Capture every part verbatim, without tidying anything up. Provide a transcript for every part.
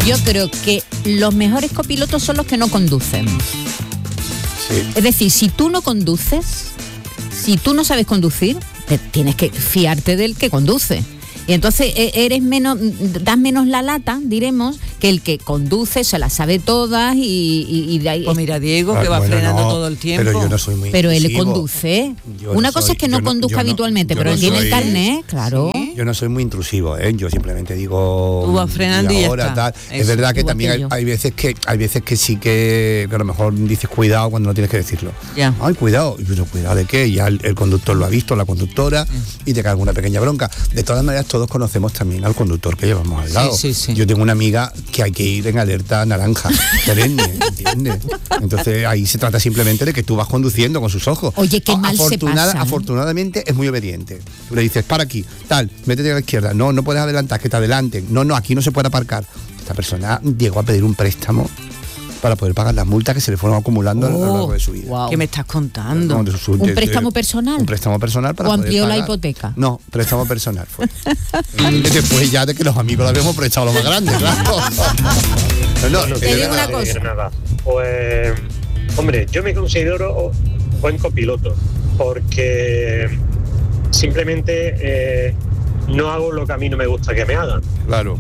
Yo creo que los mejores copilotos son los que no conducen. Sí. Es decir, si tú no conduces, si tú no sabes conducir, te tienes que fiarte del que conduce. Y entonces eres menos, das menos la lata, diremos, que el que conduce, se las sabe todas y, y, y de ahí. Pues mira, Diego, que Ah, va bueno, frenando no, todo el tiempo. Pero yo no soy muy Pero él intrusivo. conduce. Yo Una no cosa soy- es que no yo no- conduzca yo no- habitualmente, yo pero no él tiene el soy- carnet, claro. Yo no soy muy intrusivo, ¿eh? Yo simplemente digo. Tú vas frenando y ya ahora, está. tal. Eso, Es verdad que igual también que hay, yo. hay veces que hay veces que sí que, que a lo mejor dices cuidado cuando no tienes que decirlo. Ya. Ay, cuidado. Y yo, cuidado de qué. Ya el, el conductor lo ha visto, la conductora, y te cae alguna pequeña bronca. De todas maneras, todos conocemos también al conductor que llevamos al lado. Sí, sí, sí. Yo tengo una amiga que hay que ir en alerta naranja, perenne, ¿entiendes? Entonces ahí se trata simplemente de que tú vas conduciendo con sus ojos. Oye, qué mal se Afortunada- pasa, ¿eh? Afortunadamente es muy obediente. Tú le dices, para aquí, tal, métete a la izquierda. No, no puedes adelantar, que te adelanten. No, no, aquí no se puede aparcar. Esta persona llegó a pedir un préstamo para poder pagar las multas que se le fueron acumulando a lo Oh, largo de su vida. Wow. ¿Qué me estás contando? No, de su- ¿Un de- de- préstamo personal? Un préstamo personal para ¿O poder amplió la pagar. hipoteca? No, préstamo personal fue. Y después ya de que los amigos le habíamos prestado lo más grande, claro. No, no, Te es digo verdad. una cosa. Granada. Pues, hombre, yo me considero buen copiloto porque simplemente eh, no hago lo que a mí no me gusta que me hagan. Claro.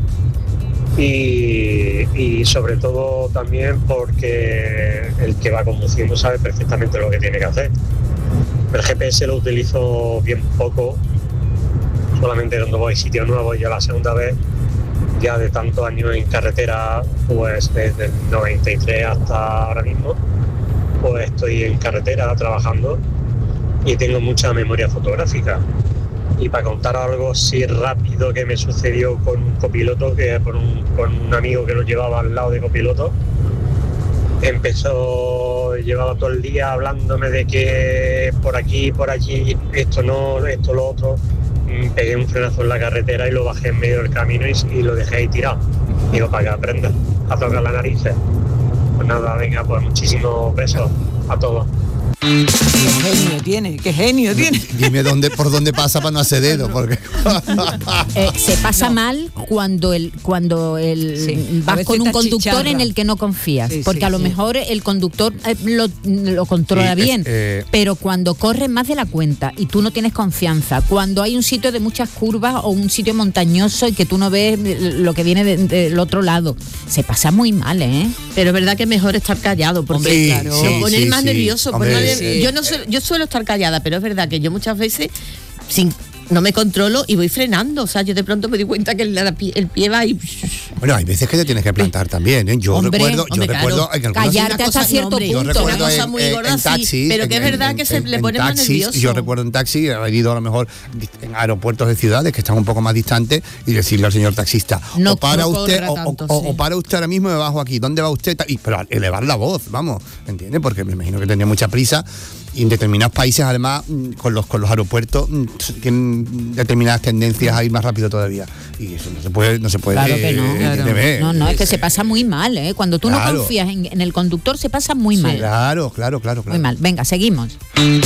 Y, y sobre todo también porque el que va conduciendo sabe perfectamente lo que tiene que hacer. El G P S lo utilizo bien poco, solamente cuando voy a sitios nuevos. Ya la segunda vez, ya de tantos años en carretera, pues desde el noventa y tres hasta ahora mismo, pues estoy en carretera trabajando y tengo mucha memoria fotográfica. Y para contar algo así rápido que me sucedió con un copiloto, que por un, con un amigo que lo llevaba al lado de copiloto, empezó, llevaba todo el día hablándome de que por aquí, por allí, esto no, esto lo otro. Mm, Pegué un frenazo en la carretera y lo bajé en medio del camino y, y lo dejé ahí tirado. Digo, para que aprenda a tocar la nariz. Pues nada, venga, pues muchísimos besos a todos. Qué genio tiene, qué genio tiene. Dime dónde, por dónde pasa para no hacer dedo, porque Eh, se pasa mal cuando el cuando el Sí. A vas veces con un te conductor achicharra. en el que no confías, Sí, porque sí, a lo sí. mejor el conductor eh, lo, lo controla Sí, es, bien, eh, pero cuando corre más de la cuenta y tú no tienes confianza, cuando hay un sitio de muchas curvas o un sitio montañoso y que tú no ves lo que viene de- del otro lado, se pasa muy mal, ¿eh? Pero es verdad que es mejor estar callado porque Sí, claro, sí, lo poner sí, más sí. nervioso. Hombre, pues nadie- sí. yo no suelo, yo suelo estar callada, pero es verdad que yo muchas veces sin no me controlo y voy frenando. O sea, yo de pronto me di cuenta que el, la pie- el pie va y... bueno, hay veces que te tienes que plantar también, ¿eh? Yo Hombre, recuerdo, yo hombre, recuerdo claro. en algunas Callarte Una hasta cosa- cierto no, hombre, Yo punto. recuerdo Una cosa en, muy en- gorda, en sí, taxis, pero que es en- verdad en- que se en- le en pone más taxis, nervioso. Yo recuerdo en taxi, he ido a lo mejor en aeropuertos de ciudades que están un poco más distantes y decirle al señor taxista, No, o para no usted, corra o, tanto, o- sí. o para usted ahora mismo, me bajo aquí, ¿dónde va usted? Y, pero elevar la voz, vamos, ¿entiendes? Porque me imagino que tenía mucha prisa. Y en determinados países, además, mm, con los con los aeropuertos mm, tienen determinadas tendencias a ir más rápido todavía. Y eso no se puede, no se puede. Claro que no. eh, Claro. debe- No, no, es que se pasa muy mal, ¿eh? Cuando tú no Claro. confías en, en el conductor, se pasa muy mal. Claro, claro, claro, claro. Muy mal. Venga, seguimos.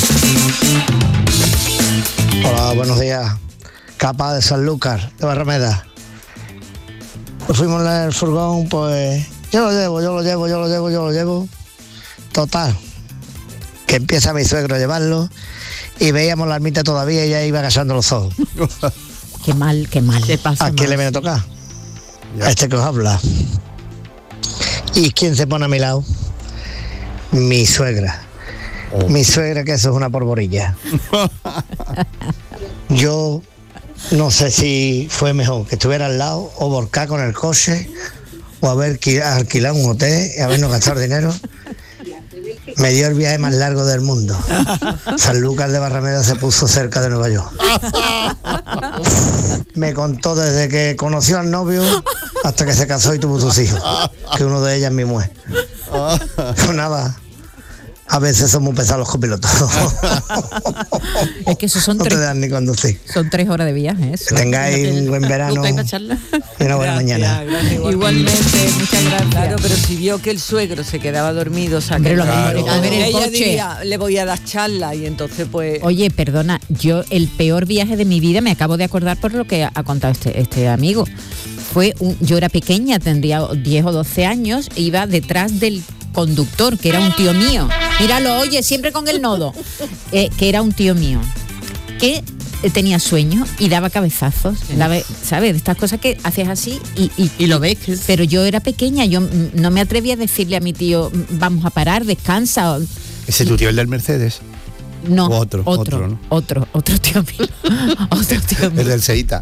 Hola, buenos días. Capa de San Lucas, de Barrameda. Pues fuimos en el furgón, pues yo lo llevo, yo lo llevo, yo lo llevo, yo lo llevo. Total, que empieza mi suegro a llevarlo y veíamos la ermita todavía y ya iba cazando los ojos. Qué mal, qué mal. Se pasa ¿A quién mal. le viene a tocar? Ya. A este que os habla. ¿Y quién se pone a mi lado? Mi suegra. Oh. Mi suegra, que eso es una porborilla. Yo no sé si fue mejor que estuviera al lado o volcar con el coche o haber qui- alquilado un hotel y habernos gastado dinero. Me dio el viaje más largo del mundo. San Lucas de Barrameda se puso cerca de Nueva York. Me contó desde que conoció al novio hasta que se casó y tuvo sus hijos, que uno de ellas es mi mujer. Pues nada, a veces son muy pesados los copilotos. Es que esos son No te tres, dan ni conducir. son tres horas de viaje, eso. Que tengáis un buen verano Busca ahí para charla. y una buena mañana. Gracias, igualmente. Igualmente, muchas gracias. Claro, pero si vio que el suegro se quedaba dormido, o sea, Hombre, que lo mismo claro, que comer el ella coche. diría, le voy a dar charla y entonces pues... Oye, perdona, yo el peor viaje de mi vida, me acabo de acordar por lo que ha contado este, este amigo, fue un, yo era pequeña, tendría diez o doce años, e iba detrás del conductor, que era un tío mío. Míralo, oye, siempre con el nodo. Eh, que era un tío mío. Que tenía sueño y daba cabezazos, daba, ¿sabes? De estas cosas que hacías así y, y, y lo ves. Que... Pero yo era pequeña, yo no me atrevía a decirle a mi tío, vamos a parar, descansa. ¿Ese tu tío, el del Mercedes? No, o otro, otro, otro, ¿no? otro, otro tío mío. Otro tío mío. El del Seita.